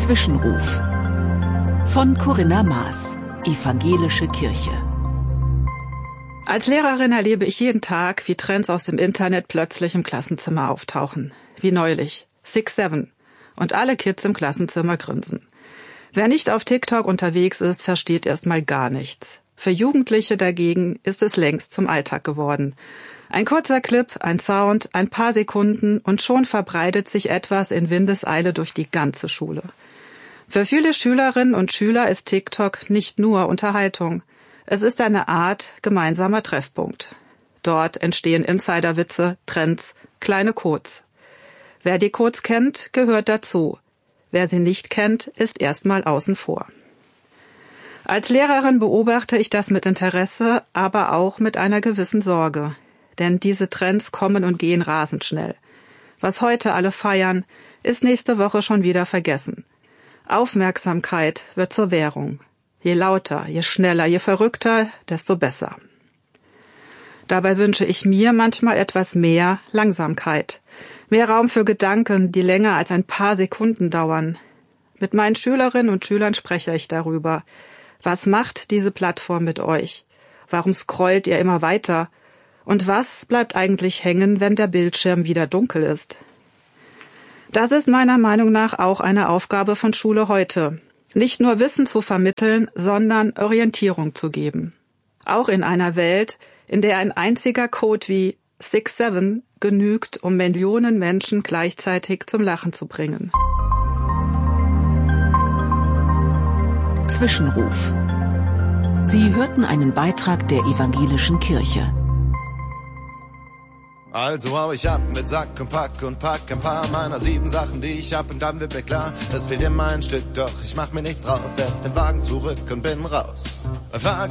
Zwischenruf von Corinna Maas, Evangelische Kirche. Als Lehrerin erlebe ich jeden Tag, wie Trends aus dem Internet plötzlich im Klassenzimmer auftauchen. Wie neulich. 6-7. Und alle Kids im Klassenzimmer grinsen. Wer nicht auf TikTok unterwegs ist, versteht erstmal gar nichts. Für Jugendliche dagegen ist es längst zum Alltag geworden. Ein kurzer Clip, ein Sound, ein paar Sekunden und schon verbreitet sich etwas in Windeseile durch die ganze Schule. Für viele Schülerinnen und Schüler ist TikTok nicht nur Unterhaltung. Es ist eine Art gemeinsamer Treffpunkt. Dort entstehen Insiderwitze, Trends, kleine Codes. Wer die Codes kennt, gehört dazu. Wer sie nicht kennt, ist erstmal außen vor. Als Lehrerin beobachte ich das mit Interesse, aber auch mit einer gewissen Sorge. Denn diese Trends kommen und gehen rasend schnell. Was heute alle feiern, ist nächste Woche schon wieder vergessen. Aufmerksamkeit wird zur Währung. Je lauter, je schneller, je verrückter, desto besser. Dabei wünsche ich mir manchmal etwas mehr Langsamkeit. Mehr Raum für Gedanken, die länger als ein paar Sekunden dauern. Mit meinen Schülerinnen und Schülern spreche ich darüber. Was macht diese Plattform mit euch? Warum scrollt ihr immer weiter? Und was bleibt eigentlich hängen, wenn der Bildschirm wieder dunkel ist? Das ist meiner Meinung nach auch eine Aufgabe von Schule heute. Nicht nur Wissen zu vermitteln, sondern Orientierung zu geben. Auch in einer Welt, in der ein einziger Code wie 6-7 genügt, um Millionen Menschen gleichzeitig zum Lachen zu bringen. Zwischenruf. Sie hörten einen Beitrag der Evangelischen Kirche. Also hau ich ab mit Sack und pack ein paar meiner 7 Sachen, die ich hab, und dann wird mir klar, es fehlt immer ein Stück, doch ich mach mir nichts raus, setz den Wagen zurück und bin raus. Fahr